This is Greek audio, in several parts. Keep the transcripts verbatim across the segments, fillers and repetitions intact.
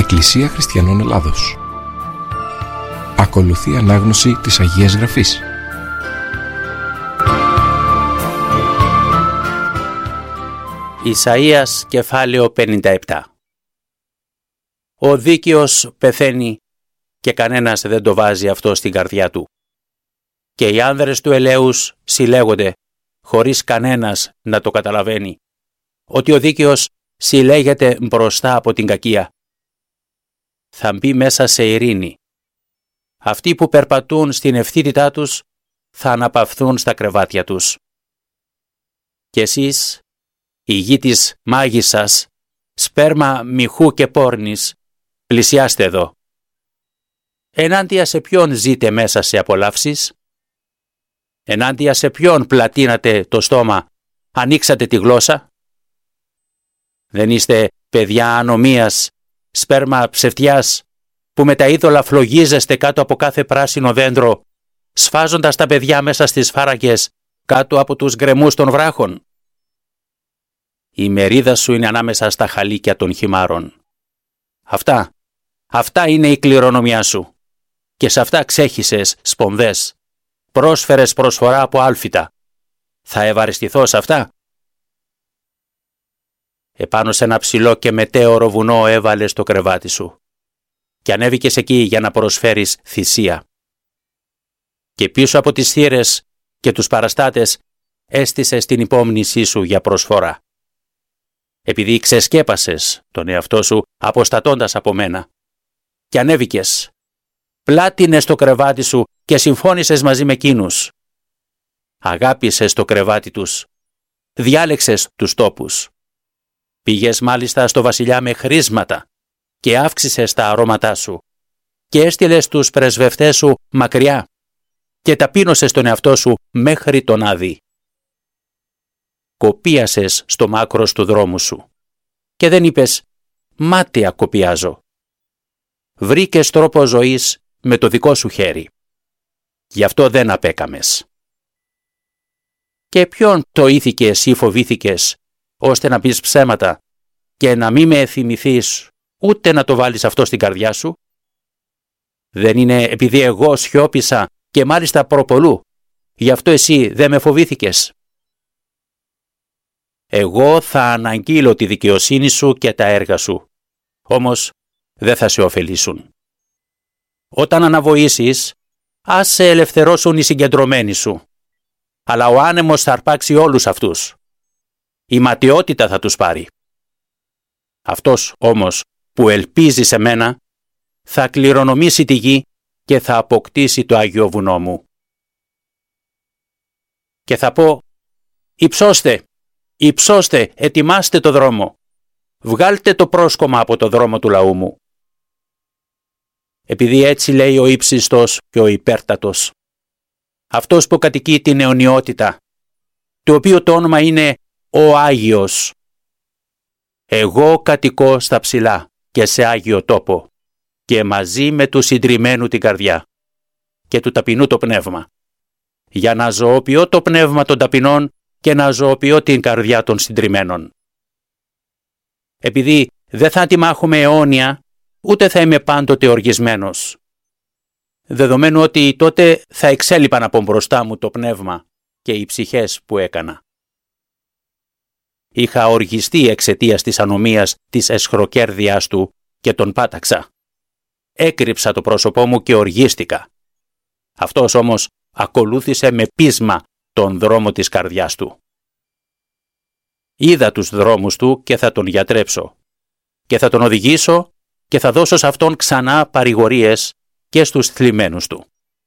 Εκκλησία Χριστιανών Ελλάδος. Ακολουθεί ανάγνωση της Αγίας Γραφής. Ισαΐας κεφάλαιο πενήντα επτά. Ο δίκαιος πεθαίνει και κανένας δεν το βάζει αυτό στην καρδιά του. Και οι άνδρες του ελέους συλλέγονται χωρίς κανένας να το καταλαβαίνει, ότι ο δίκαιος συλλέγεται μπροστά από την κακία. Θα μπει μέσα σε ειρήνη. Αυτοί που περπατούν στην ευθύτητά τους θα αναπαυθούν στα κρεβάτια τους. Και εσείς, η γη της μάγισσας, σπέρμα μυχού και πόρνης, πλησιάστε εδώ. Ενάντια σε ποιον ζείτε μέσα σε απολαύσεις? Ενάντια σε ποιον πλατείνατε το στόμα, ανοίξατε τη γλώσσα? Δεν είστε παιδιά ανομίας, σπέρμα ψευτιάς, που με τα είδωλα φλογίζεστε κάτω από κάθε πράσινο δέντρο, σφάζοντας τα παιδιά μέσα στις φάραγγες κάτω από τους γκρεμούς των βράχων? Η μερίδα σου είναι ανάμεσα στα χαλίκια των χυμάρων. Αυτά, αυτά είναι η κληρονομιά σου. Και σε αυτά ξέχυσες σπονδές, πρόσφερες προσφορά από άλφητα. Θα ευαριστηθώ σε αυτά? Επάνω σε ένα ψηλό και μετέωρο βουνό έβαλες το κρεβάτι σου και ανέβηκες εκεί για να προσφέρεις θυσία. Και πίσω από τις θύρες και τους παραστάτες έστησες την υπόμνησή σου για προσφορά. Επειδή ξεσκέπασες τον εαυτό σου αποστατώντας από μένα και ανέβηκες, πλάτινες το κρεβάτι σου και συμφώνησες μαζί με εκείνους. Αγάπησες το κρεβάτι τους, διάλεξες τους τόπους. Πήγες μάλιστα στο βασιλιά με χρήσματα και αύξησες τα αρώματά σου και έστειλες τους πρεσβευτές σου μακριά και ταπείνωσες τον εαυτό σου μέχρι τον Άδη. Κοπίασες στο μάκρος του δρόμου σου και δεν είπες «μάταια κοπιάζω». Βρήκες τρόπο ζωής με το δικό σου χέρι. Γι' αυτό δεν απέκαμες. Και ποιον το ήθηκες ή φοβήθηκες, ώστε να πεις ψέματα και να μην με θυμηθείς, ούτε να το βάλεις αυτό στην καρδιά σου? Δεν είναι επειδή εγώ σιώπησα και μάλιστα προπολού, γι' αυτό εσύ δεν με φοβήθηκες? Εγώ θα αναγγείλω τη δικαιοσύνη σου και τα έργα σου, όμως δεν θα σε ωφελήσουν. Όταν αναβοήσεις, ας σε ελευθερώσουν οι συγκεντρωμένοι σου, αλλά ο άνεμος θα αρπάξει όλους αυτούς. Η ματαιότητα θα τους πάρει. Αυτός όμως που ελπίζει σε μένα θα κληρονομήσει τη γη και θα αποκτήσει το Άγιο Βουνό μου. Και θα πω, υψώστε, υψώστε, ετοιμάστε το δρόμο, βγάλτε το πρόσκομα από το δρόμο του λαού μου. Επειδή έτσι λέει ο ύψιστος και ο υπέρτατος, αυτός που κατοικεί την αιωνιότητα, το οποίο το όνομα είναι ο Άγιος. Εγώ κατοικώ στα ψηλά και σε Άγιο τόπο και μαζί με του συντριμμένου την καρδιά και του ταπεινού το πνεύμα, για να ζωοποιώ το πνεύμα των ταπεινών και να ζωοποιώ την καρδιά των συντριμμένων. Επειδή δεν θα αντιμάχουμε αιώνια, ούτε θα είμαι πάντοτε οργισμένος, δεδομένου ότι τότε θα εξέλιπαν από μπροστά μου το πνεύμα και οι ψυχές που έκανα. Είχα οργιστεί εξαιτίας της ανομίας της εσχροκέρδειάς του και τον πάταξα. Έκρυψα το πρόσωπό μου και οργίστηκα. Αυτός όμως ακολούθησε με πείσμα τον δρόμο της καρδιάς του. Είδα τους δρόμους του και θα τον γιατρέψω και θα τον οδηγήσω και θα δώσω σε αυτόν ξανά παρηγορίες και στους θλιμμένους του.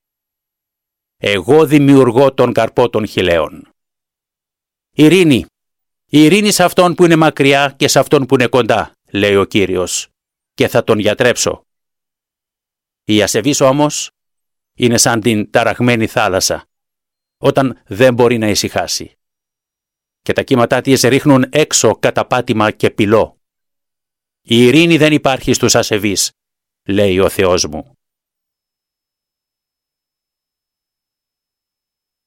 Εγώ δημιουργώ τον καρπό των χιλέων. Ειρήνη, ειρήνη σε αυτόν που είναι μακριά και σε αυτόν που είναι κοντά, λέει ο Κύριος, και θα τον γιατρέψω. Η ασεβής όμως είναι σαν την ταραγμένη θάλασσα, όταν δεν μπορεί να ησυχάσει. Και τα κύματά της ρίχνουν έξω κατά πάτημα και πυλό. Η ειρήνη δεν υπάρχει στους ασεβείς, λέει ο Θεός μου.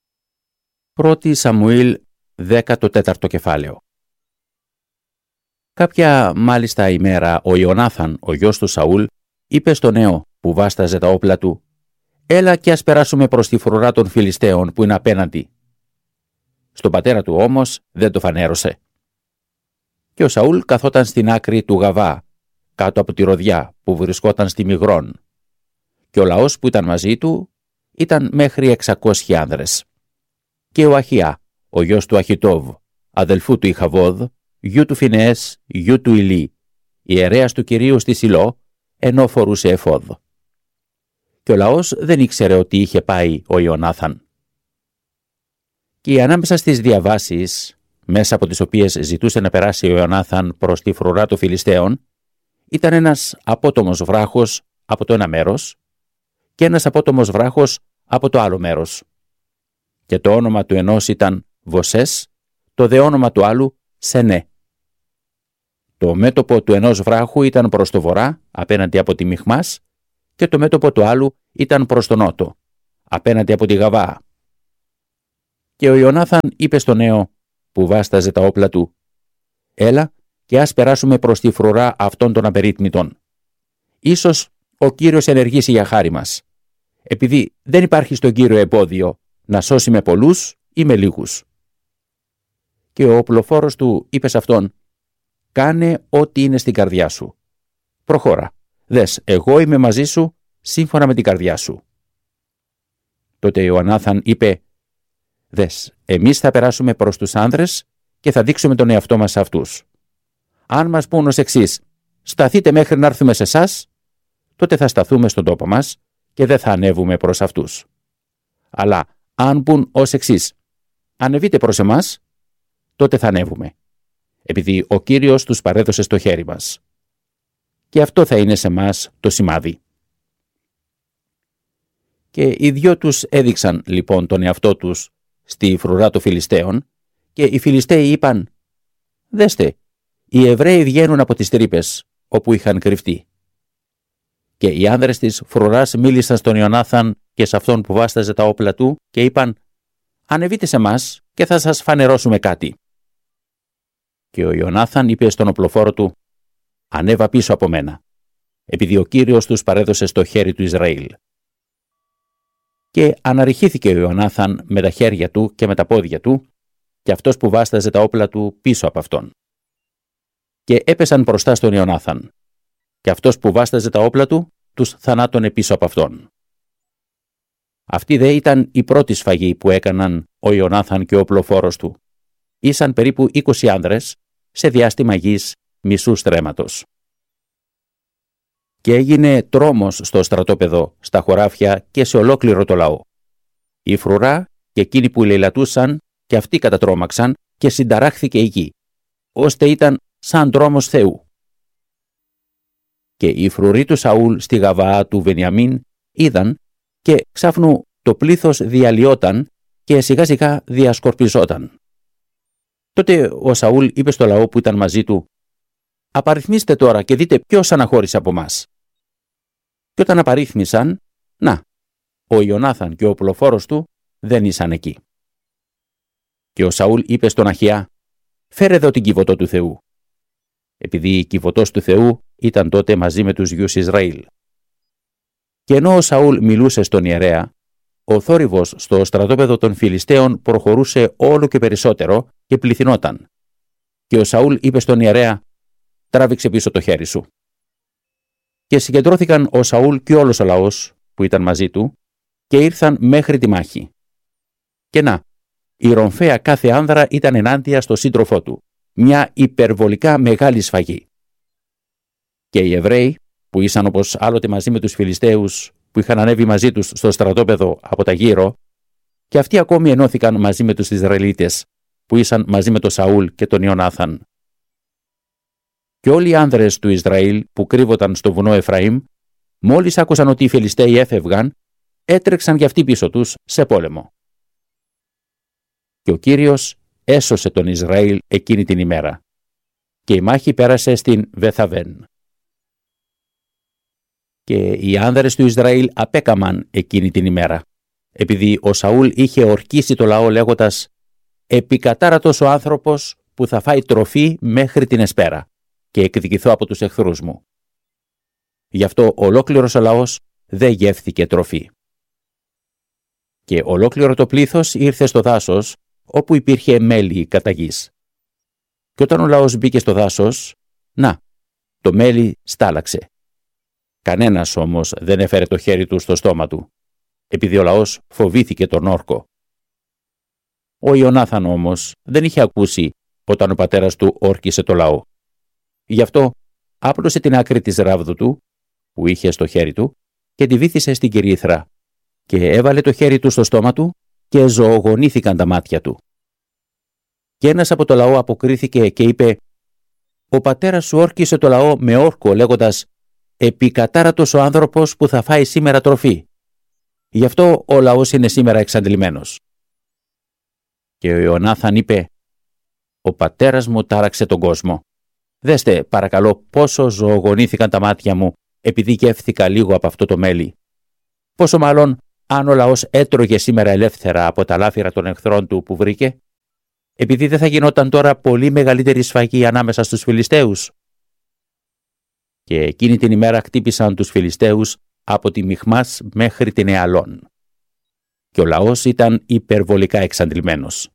Πρώτη Σαμουήλ, δέκατο τέταρτο κεφάλαιο. Κάποια μάλιστα ημέρα ο Ιωνάθαν, ο γιος του Σαούλ, είπε στον νέο που βάσταζε τα όπλα του: «Έλα και ας περάσουμε προς τη φρουρά των Φιλιστέων που είναι απέναντι». Στον πατέρα του όμως δεν το φανέρωσε. Και ο Σαούλ καθόταν στην άκρη του Γαβά, κάτω από τη ροδιά που βρισκόταν στη Μιγρών, και ο λαός που ήταν μαζί του ήταν μέχρι εξακόσιοι άνδρες. Και ο Αχιά, ο γιος του Αχιτόβ, αδελφού του Ιχαβόδ, γιου του Φινεές, γιου του Ηλί, ιερέας του Κυρίου στη Σιλό, ενώ φορούσε εφόδ. Και ο λαός δεν ήξερε ότι είχε πάει ο Ιωνάθαν. Και ανάμεσα στις διαβάσεις, μέσα από τις οποίες ζητούσε να περάσει ο Ιωνάθαν προς τη φρουρά των Φιλιστέων, ήταν ένας απότομος βράχος από το ένα μέρος και ένας απότομος βράχος από το άλλο μέρος. Και το όνομα του ενός ήταν Βοσές, το δε όνομα του άλλου Σενέ. Το μέτωπο του ενός βράχου ήταν προς το βορρά, απέναντι από τη Μιχμάς, και το μέτωπο του άλλου ήταν προς τον νότο, απέναντι από τη Γαβά. Και ο Ιωνάθαν είπε στον νέο που βάσταζε τα όπλα του: «Έλα και ας περάσουμε προς τη φρουρά αυτών των απερίτμητων. Ίσως ο Κύριος ενεργήσει για χάρη μας, επειδή δεν υπάρχει στον Κύριο εμπόδιο να σώσει με πολλούς ή με λίγους». Και ο οπλοφόρος του είπε σε αυτόν: «Κάνε ό,τι είναι στην καρδιά σου. Προχώρα. Δες, εγώ είμαι μαζί σου σύμφωνα με την καρδιά σου». Τότε ο Ιωνάθαν είπε: «Δες, εμείς θα περάσουμε προς τους άνδρες και θα δείξουμε τον εαυτό μας σε αυτούς. Αν μας πούν ως εξής: σταθείτε μέχρι να έρθουμε σε εσάς, τότε θα σταθούμε στον τόπο μας και δεν θα ανέβουμε προς αυτούς. Αλλά αν πούν ως εξής: ανεβείτε προς εμάς, τότε θα ανέβουμε, επειδή ο Κύριος τους παρέδωσε στο χέρι μας. Και αυτό θα είναι σε μας το σημάδι». Και οι δυο τους έδειξαν λοιπόν τον εαυτό τους στη φρουρά των Φιλιστέων, και οι Φιλιστέοι είπαν: «Δέστε, οι Εβραίοι βγαίνουν από τις τρύπες όπου είχαν κρυφτεί». Και οι άνδρες της φρουράς μίλησαν στον Ιωνάθαν και σε αυτόν που βάσταζε τα όπλα του και είπαν: «Ανεβείτε σε μας και θα σας φανερώσουμε κάτι». Και ο Ιωνάθαν είπε στον οπλοφόρο του: «Ανέβα πίσω από μένα, επειδή ο Κύριος τους παρέδωσε στο χέρι του Ισραήλ». Και αναρριχήθηκε ο Ιωνάθαν με τα χέρια του και με τα πόδια του, και αυτός που βάσταζε τα όπλα του πίσω από αυτόν. Και έπεσαν μπροστά στον Ιωνάθαν, και αυτός που βάσταζε τα όπλα του τους θανάτωνε πίσω από αυτόν. Αυτή δε ήταν η πρώτη σφαγή που έκαναν ο Ιωνάθαν και ο οπλοφόρος του. Ήσαν περίπου είκοσι άνδρες σε διάστημα γης μισού στρέμματος. Και έγινε τρόμος στο στρατόπεδο, στα χωράφια και σε ολόκληρο το λαό. Η φρουρά και εκείνοι που λαιλατούσαν και αυτοί κατατρόμαξαν και συνταράχθηκε η γη, ώστε ήταν σαν τρόμος Θεού. Και οι φρουροί του Σαούλ στη Γαβαά του Βενιαμίν είδαν, και ξάφνου το πλήθος διαλυόταν και σιγά σιγά διασκορπιζόταν. Τότε ο Σαούλ είπε στο λαό που ήταν μαζί του: «Απαριθμίστε τώρα και δείτε ποιος αναχώρησε από μας». Και όταν απαρίθμησαν, να, ο Ιωνάθαν και ο οπλοφόρος του δεν ήσαν εκεί. Και ο Σαούλ είπε στον Αχιά: «Φέρε εδώ την κυβωτό του Θεού», επειδή η κυβωτός του Θεού ήταν τότε μαζί με τους γιους Ισραήλ. Και ενώ ο Σαούλ μιλούσε στον ιερέα, ο θόρυβος στο στρατόπεδο των Φιλιστέων προχωρούσε όλο και περισσότερο και πληθυνόταν. Και ο Σαούλ είπε στον ιερέα: «Τράβηξε πίσω το χέρι σου». Και συγκεντρώθηκαν ο Σαούλ και όλος ο λαός που ήταν μαζί του και ήρθαν μέχρι τη μάχη. Και να, η ρομφαία κάθε άνδρα ήταν ενάντια στο σύντροφό του, μια υπερβολικά μεγάλη σφαγή. Και οι Εβραίοι, που ήσαν όπως άλλοτε μαζί με τους Φιλιστέους που είχαν ανέβει μαζί τους στο στρατόπεδο από τα γύρω, και αυτοί ακόμη ενώθηκαν μαζί με τους Ισραηλίτες που ήσαν μαζί με τον Σαούλ και τον Ιωνάθαν. Και όλοι οι άνδρες του Ισραήλ που κρύβονταν στο βουνό Εφραήμ, μόλις άκουσαν ότι οι Φιλιστέοι έφευγαν, έτρεξαν για αυτοί πίσω τους σε πόλεμο. Και ο Κύριος έσωσε τον Ισραήλ εκείνη την ημέρα, και η μάχη πέρασε στην Βεθαβέν. Και οι άνδρες του Ισραήλ απέκαμαν εκείνη την ημέρα, επειδή ο Σαούλ είχε ορκίσει το λαό λέγοντας: «Επικατάρατος ο άνθρωπος που θα φάει τροφή μέχρι την εσπέρα, και εκδικηθώ από τους εχθρούς μου. Γι' αυτό ολόκληρος ο λαός δεν γεύθηκε τροφή. Και ολόκληρο το πλήθος ήρθε στο δάσος, όπου υπήρχε μέλι κατά γης. Και όταν ο λαός μπήκε στο δάσος, να, το μέλι στάλαξε. Κανένας όμως δεν έφερε το χέρι του στο στόμα του, επειδή ο λαός φοβήθηκε τον όρκο. Ο Ιωνάθαν όμως δεν είχε ακούσει όταν ο πατέρας του όρκισε το λαό. Γι' αυτό άπλωσε την άκρη της ράβδου του, που είχε στο χέρι του, και τη βύθισε στην κυρίθρα, και έβαλε το χέρι του στο στόμα του και ζωογονήθηκαν τα μάτια του. Και ένας από το λαό αποκρίθηκε και είπε: «Ο πατέρας σου όρκισε το λαό με όρκο, λέγοντας: επικατάρατος ο άνθρωπος που θα φάει σήμερα τροφή. Γι' αυτό ο λαός είναι σήμερα εξαντλημένος». Και ο Ιωνάθαν είπε: «Ο πατέρας μου τάραξε τον κόσμο. Δέστε παρακαλώ πόσο ζωογονήθηκαν τα μάτια μου επειδή γεύθηκα λίγο από αυτό το μέλι. Πόσο μάλλον αν ο λαός έτρωγε σήμερα ελεύθερα από τα λάφυρα των εχθρών του που βρήκε, επειδή δεν θα γινόταν τώρα πολύ μεγαλύτερη σφαγή ανάμεσα στους Φιλιστέους». Και εκείνη την ημέρα χτύπησαν τους Φιλιστέους από τη Μιχμάς μέχρι την Εαλών. Και ο λαός ήταν υπερβολικά εξαντλημένος.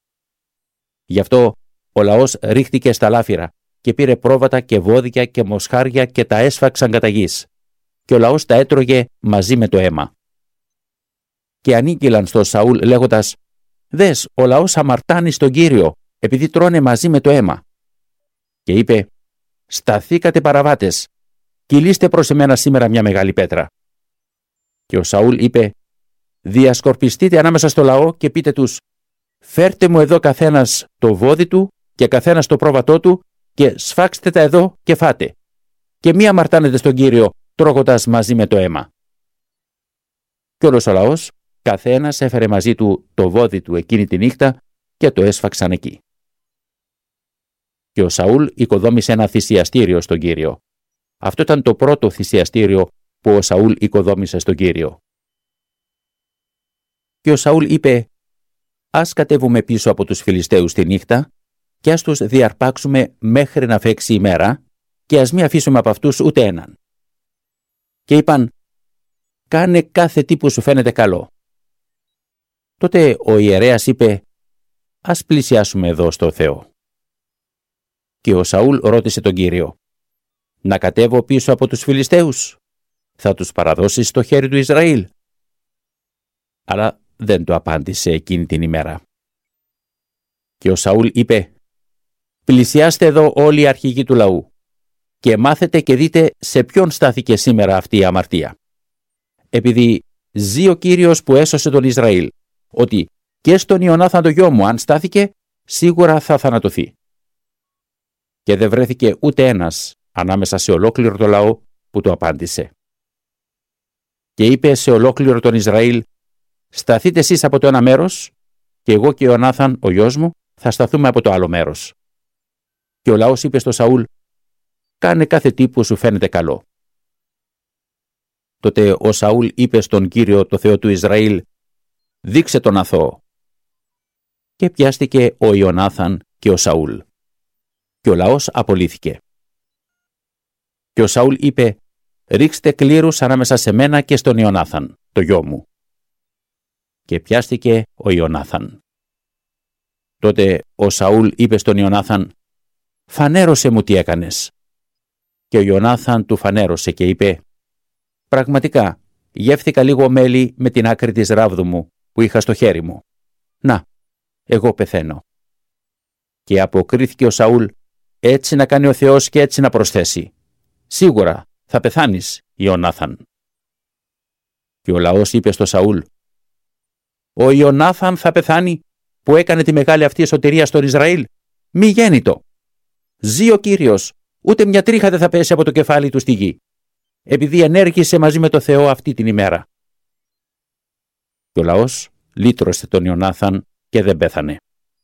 Γι' αυτό ο λαός ρίχτηκε στα λάφυρα και πήρε πρόβατα και βόδια και μοσχάρια και τα έσφαξαν κατά γης. Και ο λαός τα έτρωγε μαζί με το αίμα. Και ανήγγυλαν στο Σαούλ λέγοντας: «Δες, ο λαός αμαρτάνει στον Κύριο, επειδή τρώνε μαζί με το αίμα». Και είπε: «Σταθήκατε παραβάτες, κυλήστε προς εμένα σήμερα μια μεγάλη πέτρα». Και ο Σαούλ είπε: «Διασκορπιστείτε ανάμεσα στο λαό και πείτε τους: φέρτε μου εδώ καθένας το βόδι του και καθένας το πρόβατό του και σφάξτε τα εδώ και φάτε. Και μη αμαρτάνετε στον Κύριο τρώγοντας μαζί με το αίμα». Και όλος ο λαός, καθένας έφερε μαζί του το βόδι του εκείνη τη νύχτα και το έσφαξαν εκεί. Και ο Σαούλ οικοδόμησε ένα θυσιαστήριο στον Κύριο. Αυτό ήταν το πρώτο θυσιαστήριο που ο Σαούλ οικοδόμησε στον Κύριο. Και ο Σαούλ είπε: «Ας κατέβουμε πίσω από τους Φιλιστέους τη νύχτα και ας τους διαρπάξουμε μέχρι να φέξει η μέρα και ας μη αφήσουμε από αυτούς ούτε έναν». Και είπαν: «Κάνε κάθε τι που σου φαίνεται καλό». Τότε ο ιερέας είπε: «Ας πλησιάσουμε εδώ στο Θεό». Και ο Σαούλ ρώτησε τον Κύριο: «Να κατέβω πίσω από τους Φιλιστέους? Θα τους παραδώσεις στο χέρι του Ισραήλ?» Αλλά δεν το απάντησε εκείνη την ημέρα. Και ο Σαούλ είπε: «Πλησιάστε εδώ όλοι οι αρχηγοί του λαού και μάθετε και δείτε σε ποιον στάθηκε σήμερα αυτή η αμαρτία. Επειδή ζει ο Κύριος που έσωσε τον Ισραήλ, ότι και στον Ιωνάθαν το γιο μου αν στάθηκε, σίγουρα θα θανατωθεί». Και δεν βρέθηκε ούτε ένας ανάμεσα σε ολόκληρο το λαό που το απάντησε. Και είπε σε ολόκληρο τον Ισραήλ: «Σταθείτε εσείς από το ένα μέρος και εγώ και ο Ιωνάθαν ο γιος μου θα σταθούμε από το άλλο μέρος». Και ο λαός είπε στο Σαούλ: «Κάνε κάθε τι που σου φαίνεται καλό». Τότε ο Σαούλ είπε στον Κύριο το Θεό του Ισραήλ: «Δείξε τον αθώο». Και πιάστηκε ο Ιωνάθαν και ο Σαούλ. Και ο λαός απολύθηκε. Και ο Σαούλ είπε: «Ρίξτε κλήρους ανάμεσα σε μένα και στον Ιωνάθαν, το γιο μου». Και πιάστηκε ο Ιωνάθαν. Τότε ο Σαούλ είπε στον Ιωνάθαν: «Φανέρωσε μου τι έκανες». Και ο Ιωνάθαν του φανέρωσε και είπε: «Πραγματικά, γεύθηκα λίγο μέλι με την άκρη της ράβδου μου που είχα στο χέρι μου. Να, εγώ πεθαίνω». Και αποκρίθηκε ο Σαούλ: «Έτσι να κάνει ο Θεός και έτσι να προσθέσει. Σίγουρα θα πεθάνεις, Ιωνάθαν». Και ο λαός είπε στο Σαούλ: «Ο Ιωνάθαν θα πεθάνει που έκανε τη μεγάλη αυτή σωτηρία στον Ισραήλ? Μη γέννητο. Ζει ο Κύριος, ούτε μια τρίχα δεν θα πέσει από το κεφάλι του στη γη, επειδή ενέργησε μαζί με το Θεό αυτή την ημέρα». Και ο λαός λύτρωσε τον Ιωνάθαν και δεν πέθανε.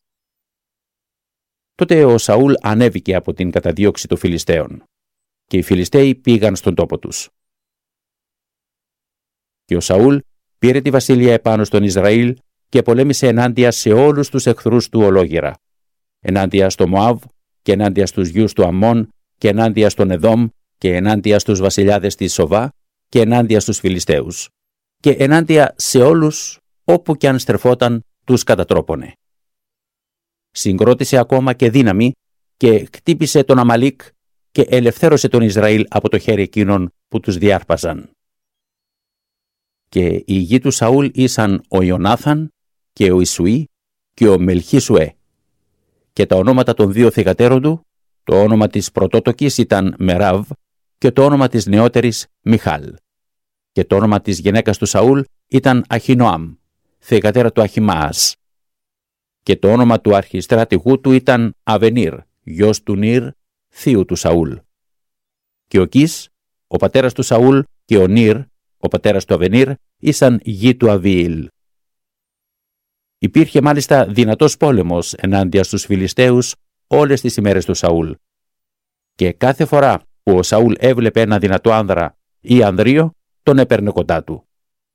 Τότε ο Σαούλ ανέβηκε από την καταδίωξη των Φιλιστέων και οι Φιλιστέοι πήγαν στον τόπο τους. Και ο Σαούλ πήρε τη βασιλεία επάνω στον Ισραήλ και πολέμησε ενάντια σε όλους τους εχθρούς του ολόγερα, ενάντια στο Μωάβ και ενάντια στους γιους του Αμμών και ενάντια στον Εδόμ και ενάντια στους βασιλιάδες της Σοβά και ενάντια στους Φιλιστέους και ενάντια σε όλους όπου κι αν στρεφόταν τους κατατρόπωνε. Συγκρότησε ακόμα και δύναμη και χτύπησε τον Αμαλίκ και ελευθέρωσε τον Ισραήλ από το χέρι εκείνων που τους διάρπαζαν. Και οι γη του Σαούλ ήσαν ο Ιωνάθαν και ο Ισουή και ο Μελχίσουε. Και τα ονόματα των δύο θυγατέρων του, το όνομα της πρωτότοκης ήταν Μεράβ και το όνομα της νεότερης Μιχάλ. Και το όνομα της γυναίκας του Σαούλ ήταν Αχινόαμ, θυγατέρα του Αχιμάας. Και το όνομα του αρχιστράτηγού του ήταν Αβενίρ, γιος του Νίρ, θείου του Σαούλ. Και ο Κις, ο πατέρας του Σαούλ, και ο Νίρ, ο πατέρας του Αβενίρ, ήσαν γη του Αβιήλ. Υπήρχε μάλιστα δυνατός πόλεμος ενάντια στους Φιλιστέους όλες τις ημέρες του Σαούλ. Και κάθε φορά που ο Σαούλ έβλεπε ένα δυνατό άνδρα ή ανδρείο, τον έπαιρνε κοντά του.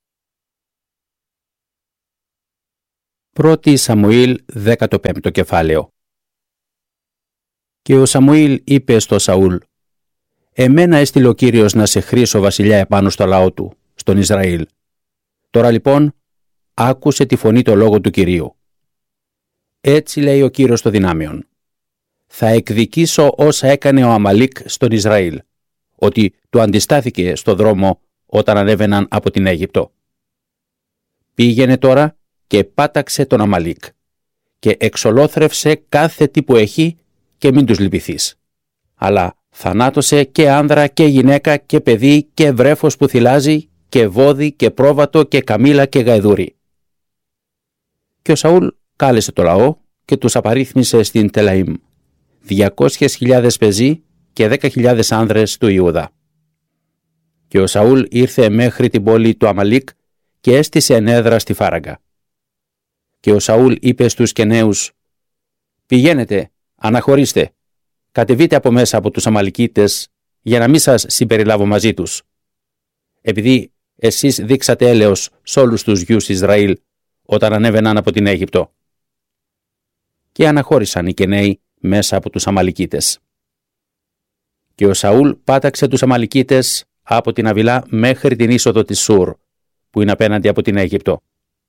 Πρώτη Σαμουήλ, δέκατο πέμπτο κεφάλαιο. Και ο Σαμουήλ είπε στο Σαούλ: «Εμένα έστειλε ο Κύριος να σε χρήσω βασιλιά επάνω στο λαό του, στον Ισραήλ. Τώρα λοιπόν, άκουσε τη φωνή το λόγο του Κυρίου. Έτσι λέει ο Κύριος των δυνάμεων: θα εκδικήσω όσα έκανε ο Αμαλίκ στον Ισραήλ, ότι του αντιστάθηκε στο δρόμο όταν ανέβαιναν από την Αίγυπτο. Πήγαινε τώρα και πάταξε τον Αμαλίκ και εξολόθρευσε κάθε τι που έχει και μην τους λυπηθείς. Αλλά θανάτωσε και άνδρα και γυναίκα και παιδί και βρέφος που θυλάζει και βόδι και πρόβατο και καμήλα και γαϊδούρι». Και ο Σαούλ κάλεσε το λαό και τους απαρίθμησε στην Τελαΐμ, διακόσιες χιλιάδες πεζοί και δέκα χιλιάδες άνδρες του Ιούδα. Και ο Σαούλ ήρθε μέχρι την πόλη του Αμαλίκ και έστησε ενέδρα στη φάραγγα. Και ο Σαούλ είπε στους κενέους: «Πηγαίνετε, αναχωρήστε, κατεβείτε από μέσα από τους Αμαλικίτες για να μην σας συμπεριλάβω μαζί τους. Επειδή εσείς δείξατε έλεος σ' όλους τους γιους Ισραήλ όταν ανέβαιναν από την Αίγυπτο». Και αναχώρησαν οι κενέοι μέσα από τους Αμαλικίτες. Και ο Σαούλ πάταξε τους Αμαλικίτες από την Αβιλά μέχρι την είσοδο της Σουρ, που είναι απέναντι από την Αίγυπτο.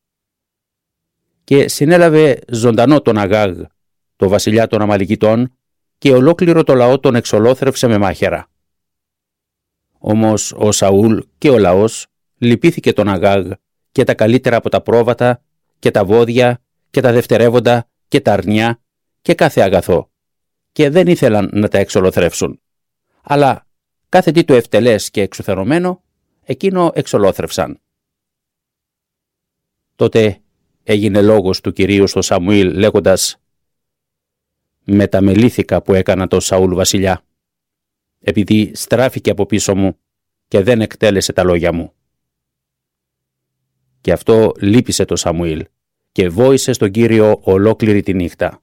Και συνέλαβε ζωντανό τον Αγάγ, το βασιλιά των Αμαλικιτών, και ολόκληρο το λαό τον εξολόθρευσε με μάχαιρα. Όμως ο Σαούλ και ο λαός λυπήθηκε τον Αγάγ και τα καλύτερα από τα πρόβατα και τα βόδια και τα δευτερεύοντα και τα αρνιά και κάθε αγαθό, και δεν ήθελαν να τα εξολοθρεύσουν. Αλλά κάθε τι το ευτελές και εξουθενωμένο, εκείνο εξολόθρευσαν. Τότε έγινε λόγος του Κυρίου στο Σαμουήλ λέγοντας: «Μεταμελήθηκα που έκανα τον Σαούλ βασιλιά, επειδή στράφηκε από πίσω μου και δεν εκτέλεσε τα λόγια μου». Και αυτό λύπησε το Σαμουήλ και βόησε στον Κύριο ολόκληρη τη νύχτα.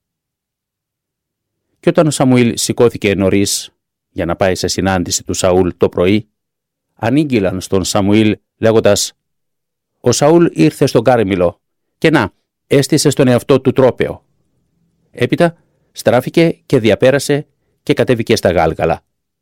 Και όταν ο Σαμουήλ σηκώθηκε νωρίς για να πάει σε συνάντηση του Σαούλ το πρωί, ανήγγυλαν στον Σαμουήλ λέγοντας: «Ο Σαούλ ήρθε στον Κάρμηλο και να, έστησε στον εαυτό του τρόπαιο». Έπειτα στράφηκε και διαπέρασε και κατέβηκε στα Γάλγαλα.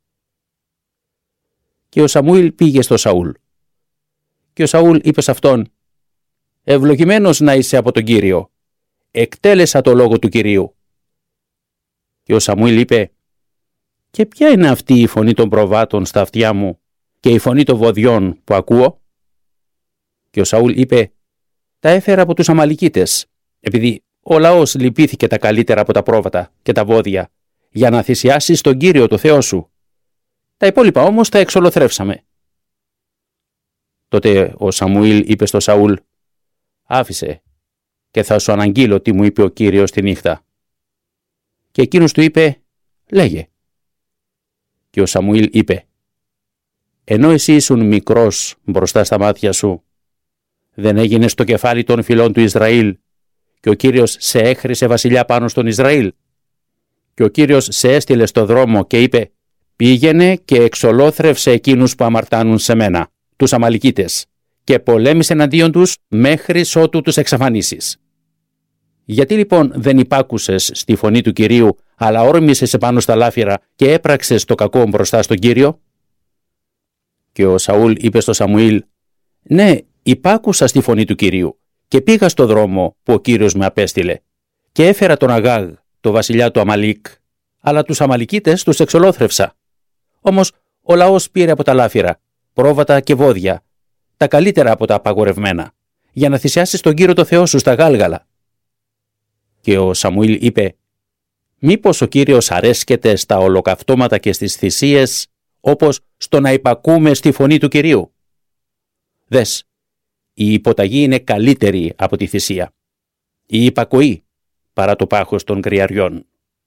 Και ο Σαμουήλ πήγε στο Σαούλ. Και ο Σαούλ είπε σε αυτόν: «Ευλογημένος να είσαι από τον Κύριο. Εκτέλεσα το λόγο του Κυρίου». Και ο Σαμουήλ είπε: «Και ποια είναι αυτή η φωνή των προβάτων στα αυτιά μου και η φωνή των βοδιών που ακούω?» Και ο Σαούλ είπε: «Τα έφερα από τους Αμαλικίτες, επειδή ο λαός λυπήθηκε τα καλύτερα από τα πρόβατα και τα βόδια, για να θυσιάσεις τον Κύριο το Θεό σου. Τα υπόλοιπα όμως τα εξολοθρεύσαμε». Τότε ο Σαμουήλ είπε στο Σαούλ: «Άφησε και θα σου αναγγείλω τι μου είπε ο Κύριος τη νύχτα». Και εκείνος του είπε: «Λέγε». Και ο Σαμουήλ είπε: «Ενώ εσύ ήσουν μικρός μπροστά στα μάτια σου, δεν έγινες στο κεφάλι των φυλών του Ισραήλ και ο Κύριος σε έχρισε βασιλιά πάνω στον Ισραήλ? Και ο Κύριος σε έστειλε στο δρόμο και είπε: πήγαινε και εξολόθρευσε εκείνους που αμαρτάνουν σε μένα, τους Αμαλικίτες, και πολέμησε εναντίον τους μέχρι ότου τους εξαφανίσεις. Γιατί λοιπόν δεν υπάκουσες στη φωνή του Κυρίου αλλά όρμησες επάνω στα λάφυρα και έπραξες το κακό μπροστά στον Κύριο? Και ο Σαούλ είπε στο Σαμουήλ: «Ναι, υπάκουσα στη φωνή του Κυρίου και πήγα στο δρόμο που ο Κύριος με απέστειλε και έφερα τον Αγάγ, το βασιλιά του Αμαλίκ, αλλά τους Αμαλικίτες τους εξολόθρευσα. Όμως ο λαός πήρε από τα λάφυρα πρόβατα και βόδια, τα καλύτερα από τα απαγορευμένα, για να θυσιάσεις τον Κύριο το Θεό σου στα Γάλγαλα». Και ο Σαμουήλ είπε: «Μήπως ο Κύριος αρέσκεται στα ολοκαυτώματα και στις θυσίες, όπως στο να υπακούμε στη φωνή του Κυρίου? Δες, η υποταγή είναι καλύτερη από τη θυσία, η υπακοή παρά το πάχος των κρυαριών.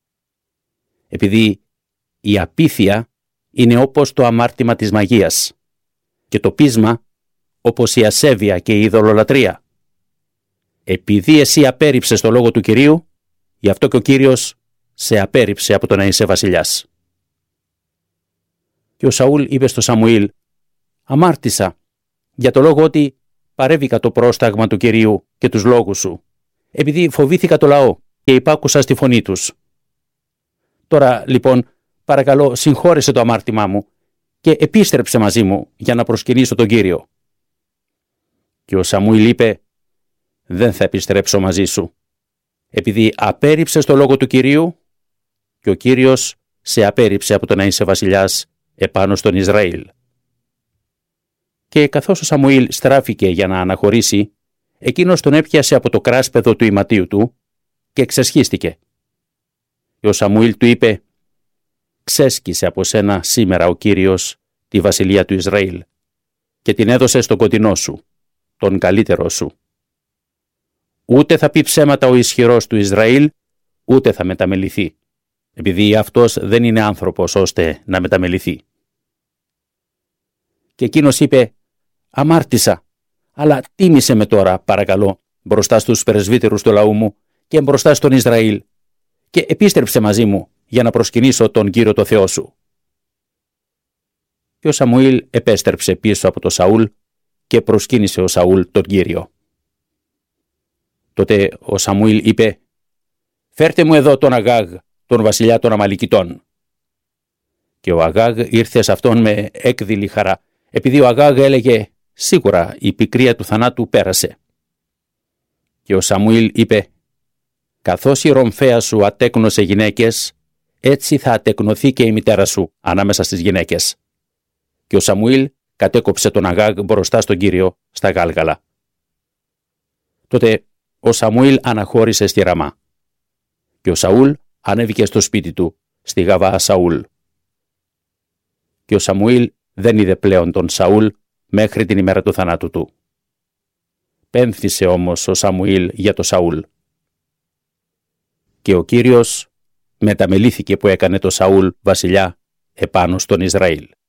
Επειδή η απίθεια είναι όπως το αμάρτημα της μαγείας και το πείσμα όπως η ασέβεια και η ειδωλολατρεία. Επειδή εσύ απέρριψες το λόγο του Κυρίου, γι' αυτό και ο Κύριος σε απέρριψε από το να είσαι βασιλιάς». Και ο Σαούλ είπε στο Σαμουήλ: «Αμάρτησα για το λόγο ότι παρέβηκα το πρόσταγμα του Κυρίου και τους λόγους σου, επειδή φοβήθηκα το λαό και υπάκουσα στη φωνή τους. Τώρα λοιπόν παρακαλώ συγχώρεσε το αμάρτημά μου και επίστρεψε μαζί μου για να προσκυνήσω τον Κύριο». Και ο Σαμουήλ είπε: «Δεν θα επιστρέψω μαζί σου, επειδή απέρριψες το λόγο του Κυρίου και ο Κύριος σε απέρριψε από το να είσαι βασιλιάς επάνω στον Ισραήλ». Και καθώς ο Σαμουήλ στράφηκε για να αναχωρήσει, εκείνος τον έπιασε από το κράσπεδο του ηματίου του και ξεσχίστηκε. Και ο Σαμουήλ του είπε: «Ξέσκησε από σένα σήμερα ο Κύριος τη βασιλεία του Ισραήλ και την έδωσε στον κοντινό σου, τον καλύτερό σου. Ούτε θα πει ψέματα ο ισχυρός του Ισραήλ, ούτε θα μεταμεληθεί, επειδή αυτός δεν είναι άνθρωπος ώστε να μεταμεληθεί». Και εκείνος είπε: «Αμάρτησα, αλλά τίμησε με τώρα, παρακαλώ, μπροστά στους πρεσβύτερους του λαού μου και μπροστά στον Ισραήλ, και επίστρεψε μαζί μου για να προσκυνήσω τον Κύριο το Θεό σου». Και ο Σαμουήλ επέστρεψε πίσω από τον Σαούλ και προσκύνησε ο Σαούλ τον Κύριο. Τότε ο Σαμουήλ είπε: «Φέρτε μου εδώ τον Αγάγ, τον βασιλιά των Αμαλικιτών». Και ο Αγάγ ήρθε σε αυτόν με έκδηλη χαρά, επειδή ο Αγάγ έλεγε: «Σίγουρα η πικρία του θανάτου πέρασε». Και ο Σαμουήλ είπε: «Καθώς η ρομφαία σου ατέκνωσε γυναίκες, έτσι θα ατεκνοθεί και η μητέρα σου ανάμεσα στις γυναίκες». Και ο Σαμουήλ κατέκοψε τον Αγάγ μπροστά στον Κύριο στα Γάλγαλα. Τότε ο Σαμουήλ αναχώρησε στη Ραμά. Και ο Σαούλ ανέβηκε στο σπίτι του, στη Γαβά Σαούλ. Και ο Σαμουήλ δεν είδε πλέον τον Σαούλ μέχρι την ημέρα του θανάτου του. Πέμφθησε όμως ο Σαμουήλ για το Σαούλ. Και ο Κύριος μεταμελήθηκε που έκανε το Σαούλ βασιλιά επάνω στον Ισραήλ.